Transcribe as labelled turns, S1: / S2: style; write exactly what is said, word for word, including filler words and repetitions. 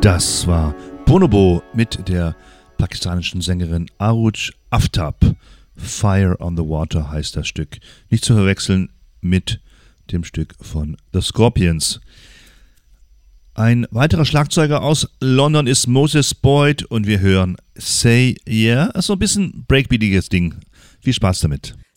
S1: Das war Bonobo mit der pakistanischen Sängerin Aruj Aftab. Fire on the Water heißt das Stück. Nicht zu verwechseln mit dem Stück von The Scorpions. Ein weiterer Schlagzeuger aus London ist Moses Boyd und wir hören Say Yeah. Das ist so ein bisschen breakbeatiges Ding. Viel Spaß damit.